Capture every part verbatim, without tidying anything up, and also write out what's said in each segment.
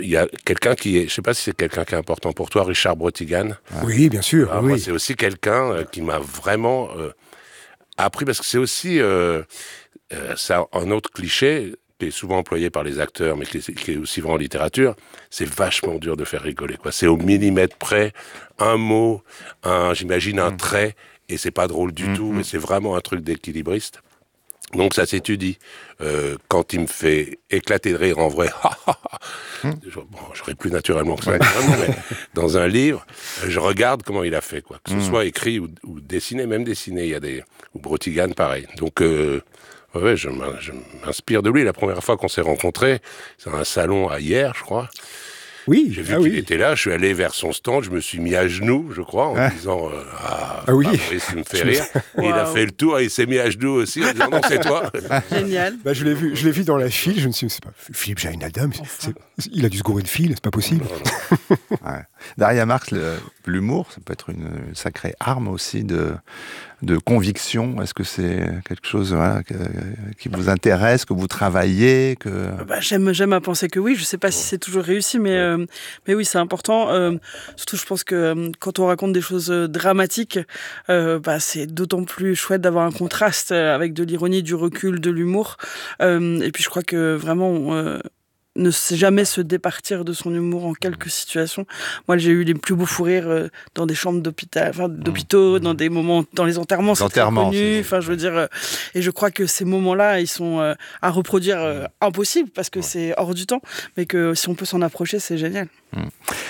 il y a quelqu'un qui est, je ne sais pas si c'est quelqu'un qui est important pour toi, Richard Brotigan. Oui, bien sûr. Ah, oui. Moi, c'est aussi quelqu'un euh, qui m'a vraiment euh, appris, parce que c'est aussi euh, euh, ça, un autre cliché qui est souvent employé par les acteurs, mais qui est, qui est aussi vrai en littérature, c'est vachement dur de faire rigoler, quoi. C'est au millimètre près, un mot, un, j'imagine un mmh. trait, et c'est pas drôle du mmh. tout, mais c'est vraiment un truc d'équilibriste. Donc ça s'étudie. Euh, quand il me fait éclater de rire en vrai, mmh. je, bon, je ris plus naturellement que ça, ouais. mais dans un livre, je regarde comment il a fait, quoi. Que ce mmh. soit écrit ou, ou dessiné, même dessiné, il y a des... ou Brotigan, pareil. Donc... Euh, Ouais, je m'inspire de lui. La première fois qu'on s'est rencontrés, c'est un salon à hier, je crois. Oui. J'ai vu ah qu'il oui. était là, je suis allé vers son stand, je me suis mis à genoux, je crois, en ah. disant euh, ah, ah oui, ça me fait rire. Wow. Et il a fait le tour et il s'est mis à genoux aussi en disant non, c'est toi. Génial. Bah, je l'ai vu, je l'ai vu dans la file, je me suis dit, c'est pas Philippe Jaénadam, enfin. il a dû se gourer de fil, c'est pas possible. Non, non. ouais. Daria Marx, le, l'humour, ça peut être une, une sacrée arme aussi de, de conviction. Est-ce que c'est quelque chose voilà, que, qui vous intéresse, que vous travaillez que... bah, j'aime, j'aime à penser que oui, je sais pas si c'est toujours réussi, mais, euh, mais oui, c'est important. Euh, surtout, je pense que euh, quand on raconte des choses dramatiques, euh, bah, c'est d'autant plus chouette d'avoir un contraste avec de l'ironie, du recul, de l'humour. Euh, et puis, je crois que vraiment... Euh, ne sait jamais se départir de son humour en quelques situations. Moi, j'ai eu les plus beaux fous rires euh, dans des chambres d'hôpital, enfin, d'hôpitaux, mmh. dans des moments, dans les enterrements, c'est très connu. Enfin, je veux dire, euh, et je crois que ces moments-là, ils sont euh, à reproduire euh, impossibles parce que ouais. c'est hors du temps, mais que si on peut s'en approcher, c'est génial. Mmh.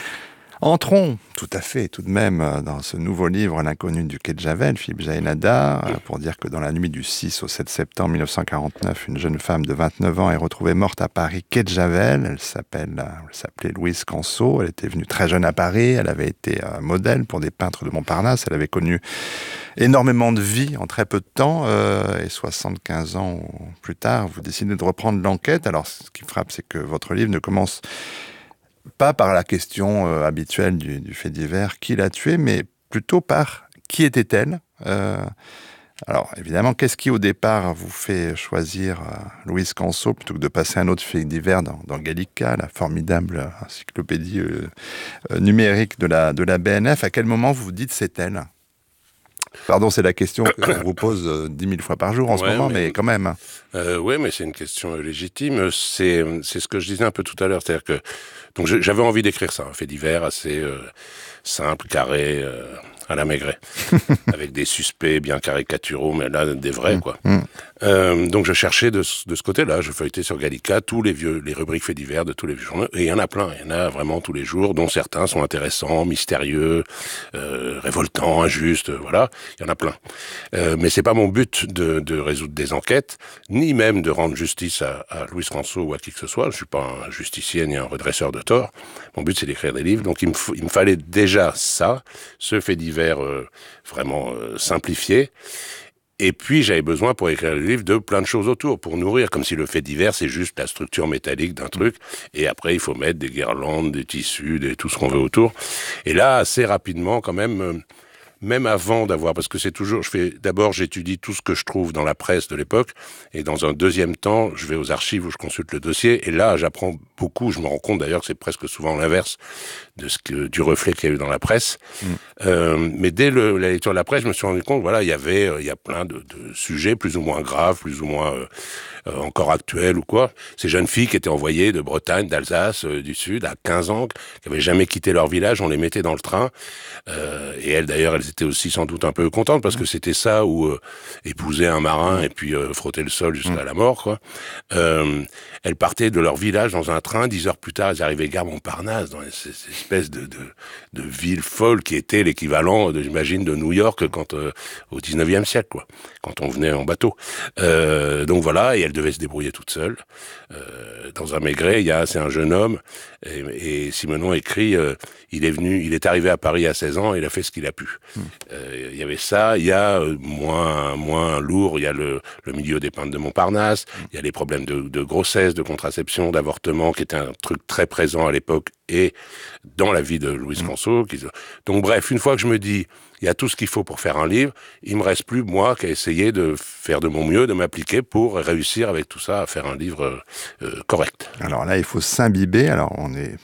Entrons tout à fait, tout de même, dans ce nouveau livre, L'inconnu du quai de Javel, Philippe Jaénada, oui. pour dire que dans la nuit du six au sept septembre mille neuf cent quarante-neuf, une jeune femme de vingt-neuf ans est retrouvée morte à Paris, quai de Javel. Elle s'appelle, elle s'appelait Louise Canso. Elle était venue très jeune à Paris. Elle avait été euh, modèle pour des peintres de Montparnasse. Elle avait connu énormément de vie en très peu de temps. Euh, et soixante-quinze ans plus tard, vous décidez de reprendre l'enquête. Alors, ce qui frappe, c'est que votre livre ne commence pas par la question euh, habituelle du, du fait divers, qui l'a tué, mais plutôt par qui était-elle. euh, Alors, évidemment, qu'est-ce qui, au départ, vous fait choisir euh, Louise Canso plutôt que de passer un autre fait divers dans, dans Gallica, la formidable encyclopédie euh, euh, numérique de la, de la B N F? À quel moment vous vous dites c'est elle? Pardon, c'est la question qu'on vous pose dix mille fois par jour en ouais, ce moment, mais, mais quand même. Euh, oui, mais c'est une question légitime. C'est, c'est ce que je disais un peu tout à l'heure. C'est-à-dire que donc j'avais envie d'écrire ça, un fait divers assez euh, simple, carré, euh, à la Maigret, avec des suspects bien caricaturaux, mais là, des vrais, quoi. Mmh. Euh, donc je cherchais de, de ce côté-là, je feuilletais sur Gallica tous les vieux, les rubriques faits divers de tous les vieux journaux, et il y en a plein, il y en a vraiment tous les jours, dont certains sont intéressants, mystérieux, euh, révoltants, injustes, voilà, il y en a plein. Euh, mais c'est pas mon but de, de résoudre des enquêtes, ni même de rendre justice à, à Louise Canso ou à qui que ce soit, je suis pas un justicier ni un redresseur de tort, mon but c'est d'écrire des livres, donc il me, f- il me fallait déjà ça, ce fait divers euh, vraiment euh, simplifié. Et puis, j'avais besoin, pour écrire le livre, de plein de choses autour, pour nourrir, comme si le fait divers, c'est juste la structure métallique d'un truc, et après, il faut mettre des guirlandes, des tissus, des, tout ce qu'on veut autour. Et là, assez rapidement, quand même, euh, même avant d'avoir, parce que c'est toujours, je fais, d'abord, j'étudie tout ce que je trouve dans la presse de l'époque, et dans un deuxième temps, je vais aux archives où je consulte le dossier, et là, j'apprends beaucoup, je me rends compte d'ailleurs que c'est presque souvent l'inverse de ce que, du reflet qu'il y a eu dans la presse. Mmh. Euh, mais dès le, la lecture de la presse, je me suis rendu compte, voilà, il y avait, euh, il y a plein de, de sujets plus ou moins graves, plus ou moins euh, euh, encore actuels ou quoi. Ces jeunes filles qui étaient envoyées de Bretagne, d'Alsace, euh, du Sud, à quinze ans, qui avaient jamais quitté leur village, on les mettait dans le train, euh, et elles d'ailleurs, elles étaient aussi sans doute un peu contentes parce que c'était ça où euh, épouser un marin et puis euh, frotter le sol jusqu'à mmh. la mort, quoi. Euh, elles partaient de leur village dans un train, dix heures plus tard, elles arrivaient gare Montparnasse, dans ces, ces espèces de, de, de ville folle qui était l'équivalent, de, j'imagine, de New York quand euh, au dix-neuvième siècle, quoi, quand on venait en bateau. Euh, donc voilà, et elles devaient se débrouiller toutes seules. Euh, dans un Maigret, il y a, c'est un jeune homme, et, et Simenon écrit, euh, il est venu, il est arrivé à Paris à seize ans, il a fait ce qu'il a pu. Mmh. Euh, il y avait ça, il y a euh, moins, moins lourd, il y a le, le milieu des peintres de Montparnasse, mmh. il y a les problèmes de, de grossesse, de contraception, d'avortement, qui était un truc très présent à l'époque et dans la vie de Louise mmh. Canso. Qui... Donc bref, une fois que je me dis, il y a tout ce qu'il faut pour faire un livre, il me reste plus, moi, qu'à essayer de faire de mon mieux, de m'appliquer pour réussir avec tout ça à faire un livre euh, correct. Alors là, il faut s'imbiber. Alors, on est